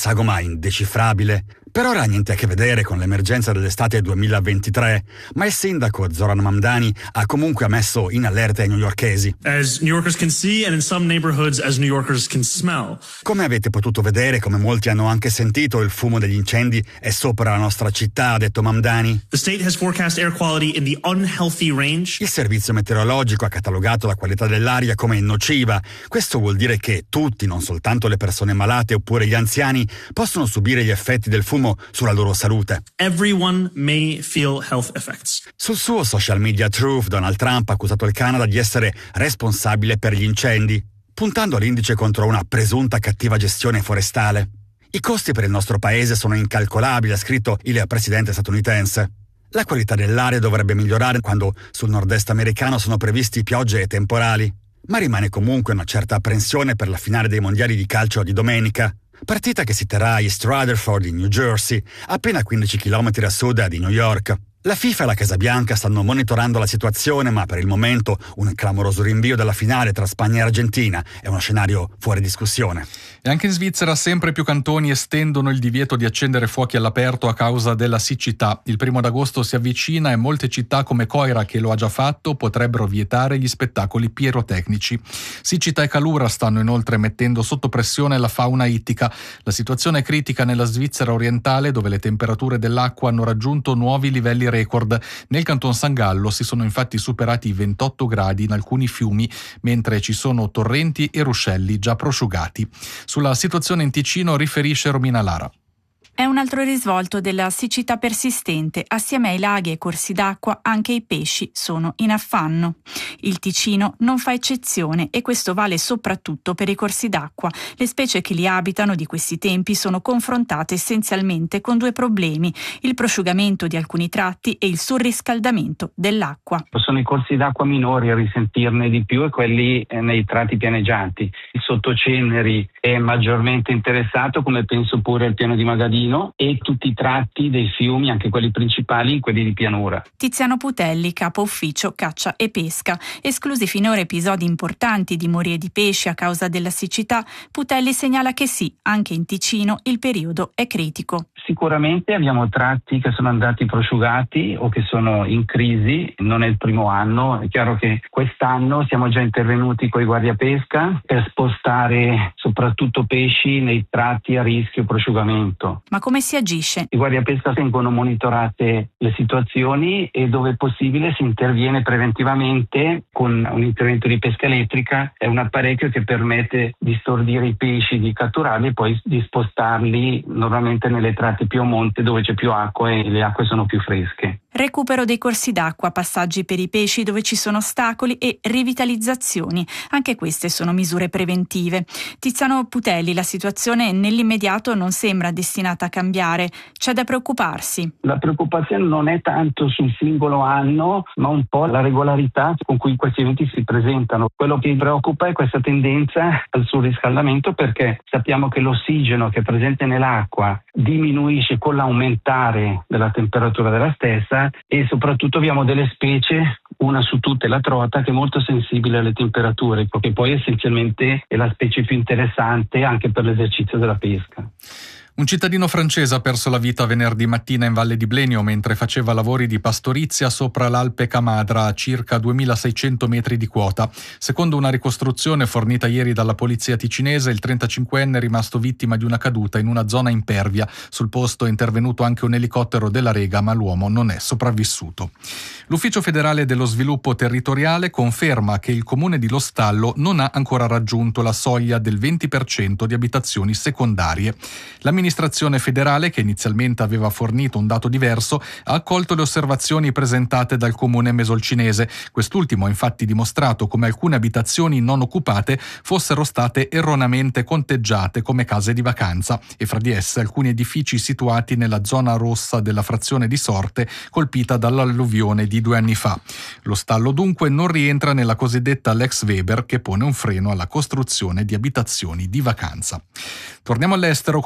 sagoma indecifrabile. Per ora niente a che vedere con l'emergenza dell'estate 2023, ma il sindaco Zoran Mamdani ha comunque messo in allerta i newyorkesi. As New Yorkers can see and in some neighborhoods as New Yorkers can smell. Come avete potuto vedere, come molti hanno anche sentito, il fumo degli incendi è sopra la nostra città, ha detto Mamdani. The state has forecast air quality in the unhealthy range. Il servizio meteorologico ha catalogato la qualità dell'aria come nociva. Questo vuol dire che tutti, non soltanto le persone malate oppure gli anziani, possono subire gli effetti del fumo sulla loro salute. Everyone may feel health effects. Sul suo social media Truth, Donald Trump ha accusato il Canada di essere responsabile per gli incendi, puntando l'indice contro una presunta cattiva gestione forestale. I costi per il nostro paese sono incalcolabili, ha scritto il presidente statunitense. La qualità dell'aria dovrebbe migliorare quando sul nord-est americano sono previsti piogge e temporali, ma rimane comunque una certa apprensione per la finale dei mondiali di calcio di domenica. Partita che si terrà a East Rutherford in New Jersey, appena 15 km a sud di New York. La FIFA e la Casa Bianca stanno monitorando la situazione, ma per il momento un clamoroso rinvio della finale tra Spagna e Argentina è uno scenario fuori discussione. E anche in Svizzera sempre più cantoni estendono il divieto di accendere fuochi all'aperto a causa della siccità. Il 1 agosto si avvicina e molte città come Coira, che lo ha già fatto, potrebbero vietare gli spettacoli pirotecnici. Siccità e calura stanno inoltre mettendo sotto pressione la fauna ittica. La situazione è critica nella Svizzera orientale, dove le temperature dell'acqua hanno raggiunto nuovi livelli record. Nel Canton San Gallo si sono infatti superati i 28 gradi in alcuni fiumi, mentre ci sono torrenti e ruscelli già prosciugati. Sulla situazione in Ticino riferisce Romina Lara. È un altro risvolto della siccità persistente. Assieme ai laghi e ai corsi d'acqua, anche i pesci sono in affanno. Il Ticino non fa eccezione e questo vale soprattutto per i corsi d'acqua. Le specie che li abitano di questi tempi sono confrontate essenzialmente con due problemi: il prosciugamento di alcuni tratti e il surriscaldamento dell'acqua. Sono i corsi d'acqua minori a risentirne di più e quelli nei tratti pianeggianti. Il Sottoceneri è maggiormente interessato, come penso pure il piano di Magadino, e tutti i tratti dei fiumi, anche quelli principali, quelli di pianura. Tiziano Putelli, capo ufficio caccia e pesca. Esclusi finora episodi importanti di morie di pesci a causa della siccità, Putelli segnala che sì, anche in Ticino il periodo è critico. Sicuramente abbiamo tratti che sono andati prosciugati o che sono in crisi, non è il primo anno. È chiaro che quest'anno siamo già intervenuti con i guardiapesca per spostare soprattutto pesci nei tratti a rischio prosciugamento. Ma come si agisce? I guardiapesca tengono monitorate le situazioni e dove è possibile si interviene preventivamente con un intervento di pesca elettrica. È un apparecchio che permette di stordire i pesci, di catturarli e poi di spostarli normalmente nelle tratti più a monte dove c'è più acqua e le acque sono più fresche. Recupero dei corsi d'acqua, passaggi per i pesci dove ci sono ostacoli e rivitalizzazioni. Anche queste sono misure preventive. Tiziano Putelli, la situazione nell'immediato non sembra destinata a cambiare. C'è da preoccuparsi. La preoccupazione non è tanto sul singolo anno, ma un po' la regolarità con cui questi eventi si presentano. Quello che mi preoccupa è questa tendenza al surriscaldamento, perché sappiamo che l'ossigeno che è presente nell'acqua diminuisce con l'aumentare della temperatura della stessa e soprattutto abbiamo delle specie, una su tutte la trota, che è molto sensibile alle temperature, che poi essenzialmente è la specie più interessante anche per l'esercizio della pesca. Un cittadino francese ha perso la vita venerdì mattina in Valle di Blenio mentre faceva lavori di pastorizia sopra l'Alpe Camadra a circa 2600 metri di quota. Secondo una ricostruzione fornita ieri dalla polizia ticinese, il 35enne è rimasto vittima di una caduta in una zona impervia. Sul posto è intervenuto anche un elicottero della Rega, ma l'uomo non è sopravvissuto. L'Ufficio federale dello sviluppo territoriale conferma che il comune di Lo Stallo non ha ancora raggiunto la soglia del 20% di abitazioni secondarie. L'amministrazione federale, che inizialmente aveva fornito un dato diverso, ha accolto le osservazioni presentate dal comune mesolcinese. Quest'ultimo ha infatti dimostrato come alcune abitazioni non occupate fossero state erroneamente conteggiate come case di vacanza e fra di esse alcuni edifici situati nella zona rossa della frazione di Sorte colpita dall'alluvione di 2 anni fa. Lo Stallo dunque non rientra nella cosiddetta Lex Weber, che pone un freno alla costruzione di abitazioni di vacanza. Torniamo all'estero con le dimissioni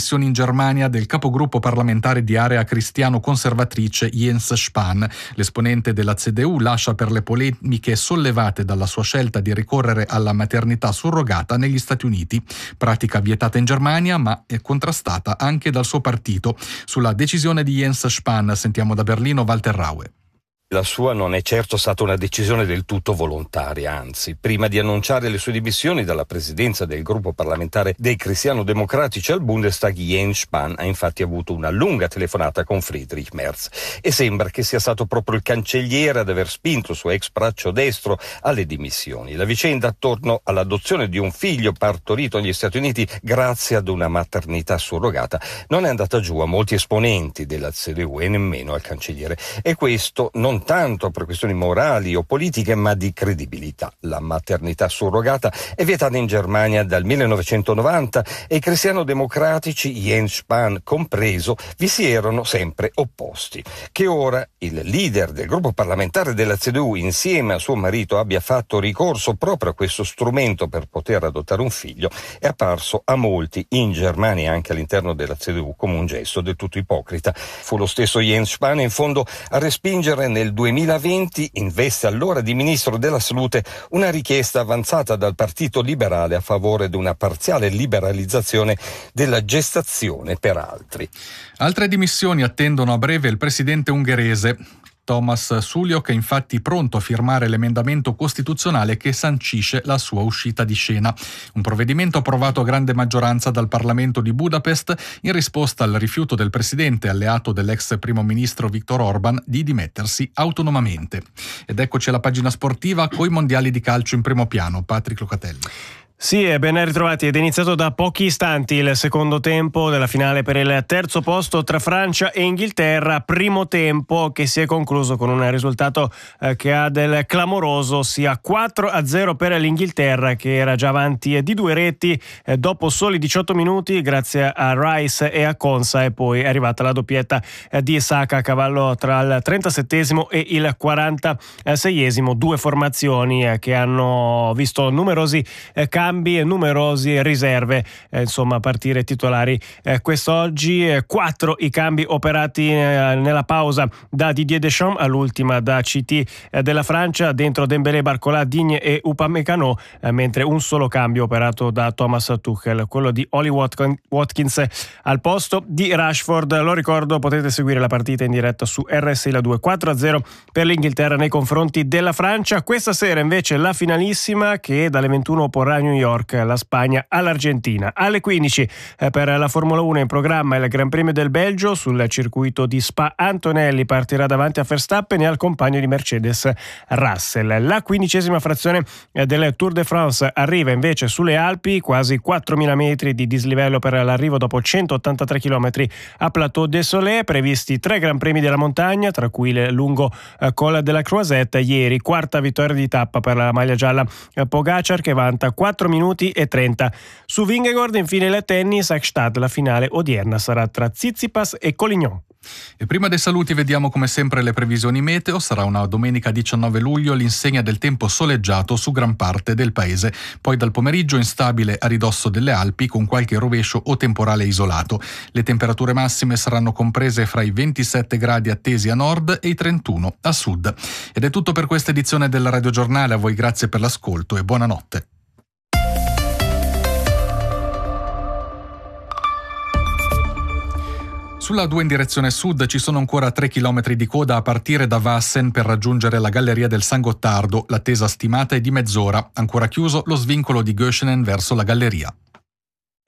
dimissioni in Germania del capogruppo parlamentare di area cristiano-conservatrice Jens Spahn. L'esponente della CDU lascia per le polemiche sollevate dalla sua scelta di ricorrere alla maternità surrogata negli Stati Uniti, pratica vietata in Germania ma è contrastata anche dal suo partito. Sulla decisione di Jens Spahn sentiamo da Berlino Walter Raue. La sua non è certo stata una decisione del tutto volontaria, anzi, prima di annunciare le sue dimissioni dalla presidenza del gruppo parlamentare dei cristiano-democratici al Bundestag, Jens Spahn ha infatti avuto una lunga telefonata con Friedrich Merz e sembra che sia stato proprio il cancelliere ad aver spinto il suo ex braccio destro alle dimissioni. La vicenda attorno all'adozione di un figlio partorito negli Stati Uniti grazie ad una maternità surrogata non è andata giù a molti esponenti della CDU e nemmeno al cancelliere, e questo non tanto per questioni morali o politiche, ma di credibilità. La maternità surrogata è vietata in Germania dal 1990 e i cristiano-democratici, Jens Spahn compreso, vi si erano sempre opposti. Che ora il leader del gruppo parlamentare della CDU insieme a suo marito abbia fatto ricorso proprio a questo strumento per poter adottare un figlio è apparso a molti in Germania e anche all'interno della CDU come un gesto del tutto ipocrita. Fu lo stesso Jens Spahn in fondo a respingere nel 2020, in veste allora di ministro della salute, una richiesta avanzata dal Partito Liberale a favore di una parziale liberalizzazione della gestazione per altri. Altre dimissioni attendono a breve il presidente ungherese. Thomas Sullyok è infatti pronto a firmare l'emendamento costituzionale che sancisce la sua uscita di scena. Un provvedimento approvato a grande maggioranza dal Parlamento di Budapest in risposta al rifiuto del presidente, alleato dell'ex primo ministro Viktor Orban, di dimettersi autonomamente. Ed eccoci alla pagina sportiva coi mondiali di calcio in primo piano. Patrick Locatelli. Sì, e ben ritrovati. Ed è iniziato da pochi istanti il secondo tempo della finale per il terzo posto tra Francia e Inghilterra. Primo tempo che si è concluso con un risultato che ha del clamoroso, sia 4-0 per l'Inghilterra, che era già avanti di 2 reti dopo soli 18 minuti grazie a Rice e a Konsa, e poi è arrivata la doppietta di Saka a cavallo tra il 37esimo e il 46esimo. Due formazioni che hanno visto numerosi cambi e numerose riserve, insomma partire titolari quest'oggi. 4 i cambi operati nella pausa da Didier Deschamps, all'ultima da CT della Francia, dentro Dembélé, Barcola, Digne e Upamecano, mentre un solo cambio operato da Thomas Tuchel, quello di Oli Watkins al posto di Rashford. Lo ricordo, potete seguire la partita in diretta su RSI La 2. 4-0 per l'Inghilterra nei confronti della Francia. Questa sera invece la finalissima, che dalle 21 porrà New York la Spagna all'Argentina. Alle 15 per la Formula 1 in programma il Gran Premio del Belgio. Sul circuito di Spa Antonelli partirà davanti a Verstappen e al compagno di Mercedes Russell. La 15ª frazione del Tour de France arriva invece sulle Alpi, quasi 4.000 metri di dislivello per l'arrivo dopo 183 km a Plateau des Soleils. Previsti 3 Gran Premi della montagna, tra cui il lungo Col de la Croisette. Ieri quarta vittoria di tappa per la maglia gialla Pogacar, che vanta 4 minuti e 30. Su Vingegaard infine il tennis a Gstaad. La finale odierna sarà tra Tsitsipas e Collignon. E prima dei saluti vediamo come sempre le previsioni meteo. Sarà una domenica 19 luglio, l'insegna del tempo soleggiato su gran parte del paese. Poi dal pomeriggio instabile a ridosso delle Alpi con qualche rovescio o temporale isolato. Le temperature massime saranno comprese fra i 27 gradi attesi a nord e i 31 a sud. Ed è tutto per questa edizione del Radio Giornale. A voi grazie per l'ascolto e buonanotte. Sulla A2 in direzione sud ci sono ancora 3 chilometri di coda a partire da Vassen per raggiungere la galleria del San Gottardo. L'attesa stimata è di mezz'ora. Ancora chiuso lo svincolo di Göschenen verso la galleria.